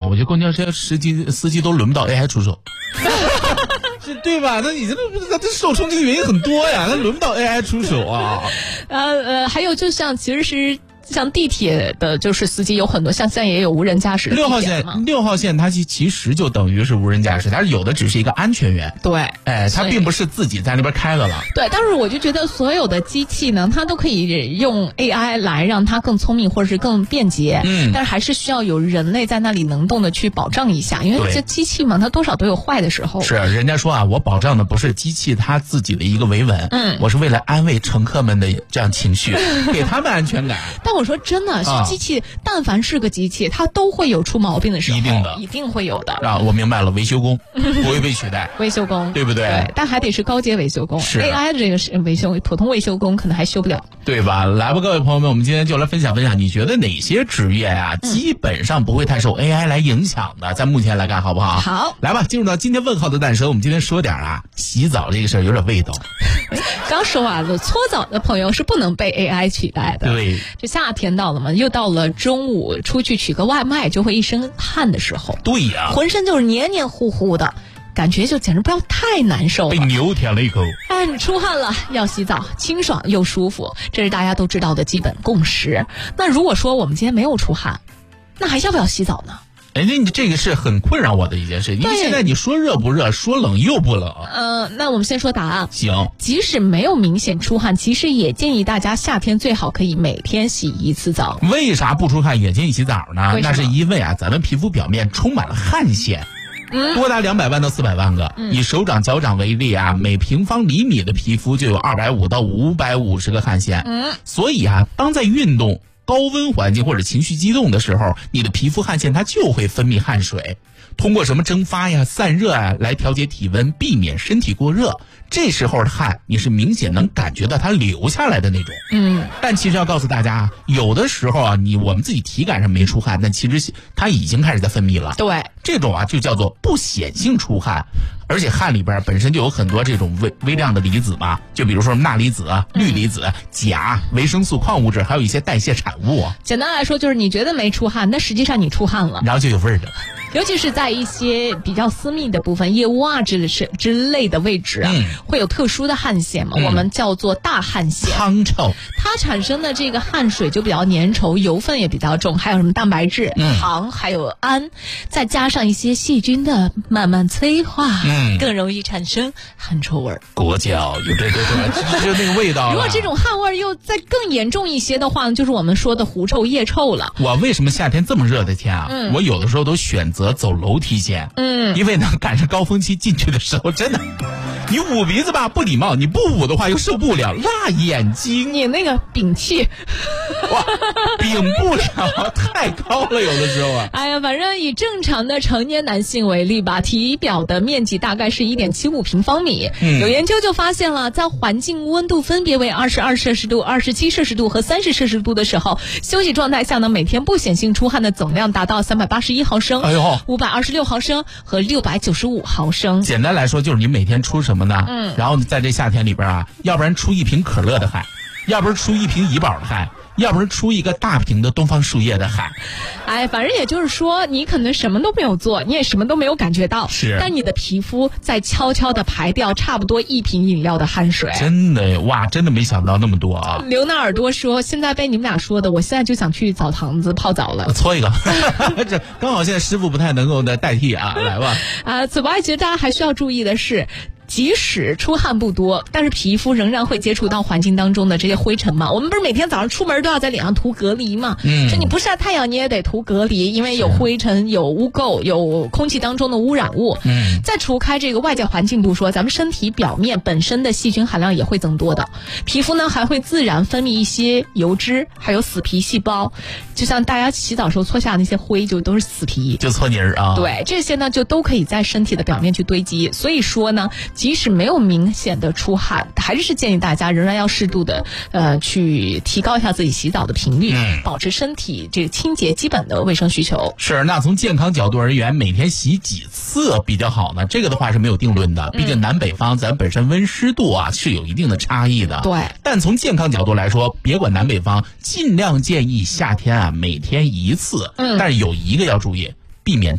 我觉得公交车司机都轮不到 AI 出手。是对吧？那你这受冲击的原因很多呀，那轮不到 AI 出手啊。 还有就像其实是像地铁的，就是司机有很多，像现在也有无人驾驶的。 6号线它其实就等于是无人驾驶，它有的只是一个安全员。 对， 它并不是自己在那边开了。 对，但是我就觉得所有的机器呢，它都可以用 AI 来让它更聪明或者是更便捷。但是还是需要有人类在那里能动的去保障一下，因为这机器嘛，它多少都有坏的时候。 是，人家说啊，我保障的不是机器它自己的一个维稳，我是为了安慰乘客们的这样情绪，给他们安全感。 但我说真的，是机器，但凡是个机器，它都会有出毛病的时候，一定会有的啊！我明白了，维修工不会被取代， 维修工对不对？ 对，但还得是高阶维修工。 是 AI 的这个维修，普通维修工可能还修不了， 对吧？来吧，各位朋友们，我们今天就来分享，你觉得哪些职业啊，基本上不会太受 AI 来影响的？在目前来看，好不好？ 好， 来吧，进入到今天问号的诞生。我们今天说点洗澡这个事儿有点味道。 刚说完了，搓澡的朋友是不能被 AI 取代的。 对， 这夏天到了嘛，又到了中午出去取个外卖就会一身汗的时候。 对呀， 浑身就是黏黏糊糊的，感觉就简直不要太难受了。 被牛舔了一口。 你出汗了要洗澡，清爽又舒服，这是大家都知道的基本共识。那如果说我们今天没有出汗，那还要不要洗澡呢？ 你这个是很困扰我的一件事，因为现在你说热不热，说冷又不冷。 那我们先说答案。 行， 即使没有明显出汗，其实也建议大家夏天最好可以每天洗一次澡。 为啥不出汗也建议洗澡呢？那是因为咱们皮肤表面充满了汗腺。多达200万到400万个，以手掌、脚掌为例每平方厘米的皮肤就有250到550个汗腺。所以当在运动、高温环境或者情绪激动的时候，你的皮肤汗腺它就会分泌汗水，通过什么蒸发呀、散热来调节体温，避免身体过热。这时候的汗你是明显能感觉到它流下来的那种。但其实要告诉大家有的时候我们自己体感上没出汗，但其实它已经开始在分泌了。 对， 这种就叫做不显性出汗。而且汗里边本身就有很多这种微量的离子嘛，就比如说钠离子、氯离子、钾、维生素、矿物质，还有一些代谢产物。 简单来说就是你觉得没出汗，那实际上你出汗了， 然后就有味儿的。 尤其是在一些比较私密的部分，腋窝之类的位置会有特殊的汗腺嘛，我们叫做大汗腺。 汤臭， 它产生的这个汗水就比较粘稠，油分也比较重，还有什么蛋白质、糖，还有氨，再加上一些细菌的慢慢催化，更容易产生汗臭味。 裹脚有对，就那个味道。 如果这种汗味又再更严重一些的话，就是我们说的狐臭、腋臭了。 我为什么夏天这么热的天我有的时候都选择走楼梯间，因为赶上高峰期进去的时候，真的，你捂鼻子吧不礼貌，你不捂的话又受不了，辣眼睛。 你那个屏气， 哇，屏不了，太高了，有的时候哎呀，反正以正常的成年男性为例吧，体表的面积大概是1.75平方米。有研究就发现了，在环境温度分别为22摄氏度、27摄氏度和30摄氏度的时候，休息状态下呢，每天不显性出汗的总量达到381毫升。526毫升和695毫升。 简单来说就是你每天出什么呢？然后在这夏天里边要不然出一瓶可乐的汗，要不然出一瓶怡宝的汗，要不然出一个大瓶的东方树叶的汗。 反正也就是说你可能什么都没有做，你也什么都没有感觉到，但你的皮肤在悄悄地排掉差不多1瓶饮料的汗水。 真的哇，真的没想到那么多啊。 刘纳尔多说，现在被你们俩说的，我现在就想去澡堂子泡澡了。 搓一个这刚好现在师傅不太能够代替来吧。 此外其实大家还需要注意的是，即使出汗不多，但是皮肤仍然会接触到环境当中的这些灰尘嘛。我们不是每天早上出门都要在脸上涂隔离嘛？说你不晒太阳你也得涂隔离，因为有灰尘、有污垢、有空气当中的污染物。再除开这个外界环境不说，咱们身体表面本身的细菌含量也会增多的。皮肤呢还会自然分泌一些油脂，还有死皮细胞。就像大家洗澡时候搓下那些灰，就都是死皮， 就搓泥儿啊。 对，这些呢就都可以在身体的表面去堆积。所以说呢，即使没有明显的出汗，还是建议大家仍然要适度的去提高一下自己洗澡的频率，保持身体这个清洁基本的卫生需求。 是，那从健康角度而言，每天洗几次比较好呢？这个的话是没有定论的，毕竟南北方咱本身温湿度是有一定的差异的。 对， 但从健康角度来说，别管南北方，尽量建议夏天每天1次。但是有一个要注意，避免